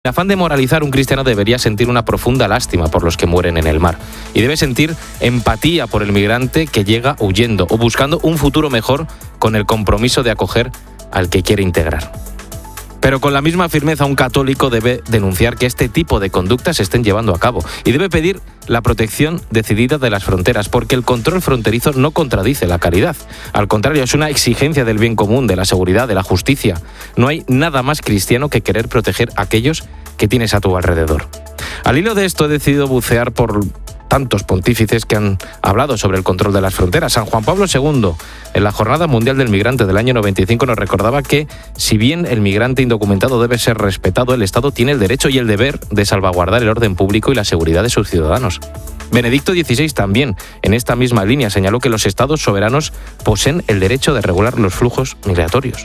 En afán de moralizar, un cristiano debería sentir una profunda lástima por los que mueren en el mar y debe sentir empatía por el migrante que llega huyendo o buscando un futuro mejor con el compromiso de acoger al que quiere integrar. Pero con la misma firmeza, un católico debe denunciar que este tipo de conductas se estén llevando a cabo y debe pedir la protección decidida de las fronteras, porque el control fronterizo no contradice la caridad. Al contrario, es una exigencia del bien común, de la seguridad, de la justicia. No hay nada más cristiano que querer proteger a aquellos que tienes a tu alrededor. Al hilo de esto, he decidido bucear por tantos pontífices que han hablado sobre el control de las fronteras. San Juan Pablo II, en la Jornada Mundial del Migrante del año 95, nos recordaba que, si bien el migrante indocumentado debe ser respetado, el Estado tiene el derecho y el deber de salvaguardar el orden público y la seguridad de sus ciudadanos. Benedicto XVI también, en esta misma línea, señaló que los Estados soberanos poseen el derecho de regular los flujos migratorios.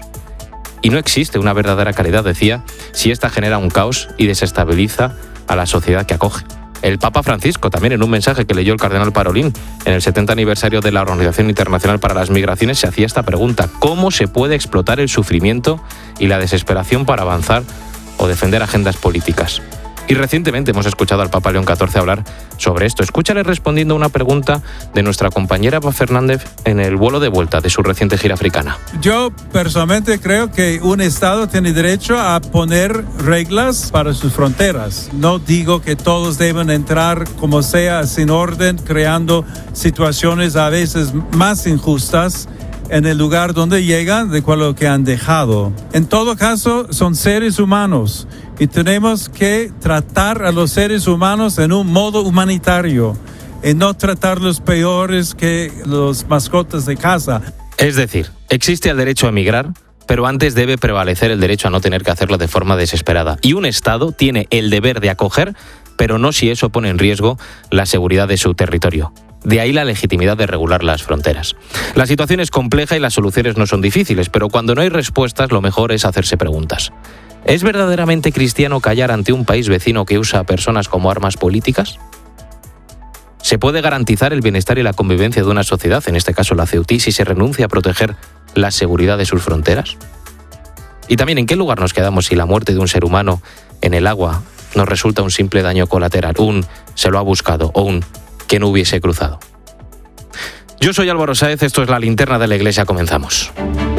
Y no existe una verdadera caridad, decía, si ésta genera un caos y desestabiliza a la sociedad que acoge. El Papa Francisco, también en un mensaje que leyó el cardenal Parolin en el 70 aniversario de la Organización Internacional para las Migraciones, se hacía esta pregunta: ¿cómo se puede explotar el sufrimiento y la desesperación para avanzar o defender agendas políticas? Y recientemente hemos escuchado al Papa León XIV hablar sobre esto. Escúchale respondiendo a una pregunta de nuestra compañera Eva Fernández en el vuelo de vuelta de su reciente gira africana. Yo personalmente creo que un Estado tiene derecho a poner reglas para sus fronteras. No digo que todos deben entrar como sea, sin orden, creando situaciones a veces más injustas en el lugar donde llegan de lo que han dejado. En todo caso, son seres humanos y tenemos que tratar a los seres humanos en un modo humanitario y no tratarlos peores que los mascotas de casa. Es decir, existe el derecho a emigrar, pero antes debe prevalecer el derecho a no tener que hacerlo de forma desesperada. Y un Estado tiene el deber de acoger, pero no si eso pone en riesgo la seguridad de su territorio. De ahí la legitimidad de regular las fronteras. La situación es compleja y las soluciones no son difíciles, pero cuando no hay respuestas, lo mejor es hacerse preguntas. ¿Es verdaderamente cristiano callar ante un país vecino que usa a personas como armas políticas? ¿Se puede garantizar el bienestar y la convivencia de una sociedad, en este caso la Ceutí, si se renuncia a proteger la seguridad de sus fronteras? Y también, ¿en qué lugar nos quedamos si la muerte de un ser humano en el agua nos resulta un simple daño colateral, un se lo ha buscado o un que no hubiese cruzado? Yo soy Álvaro Sáez, esto es La Linterna de la Iglesia, comenzamos.